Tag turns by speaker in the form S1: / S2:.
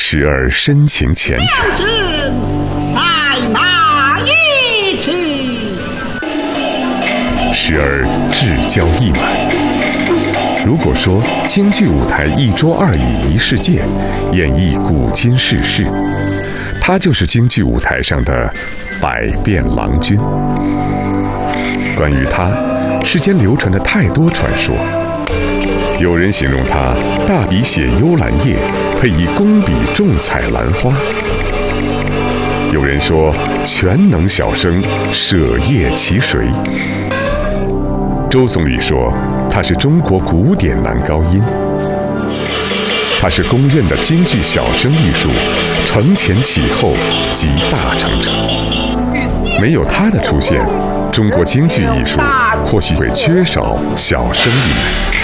S1: 时而深情缱绻，
S2: 在哪一去？
S1: 时而至交意满。如果说京剧舞台一桌二椅一世界，演绎古今世事，他就是京剧舞台上的百变郎君。关于他，世间流传着太多传说。有人形容他大笔写幽兰叶，配以工笔重彩兰花。有人说全能小生，舍叶其谁。周颂礼说他是中国古典男高音。他是公认的京剧小生艺术承前启后，集大成者。没有他的出现，中国京剧艺术或许会缺少小生艺。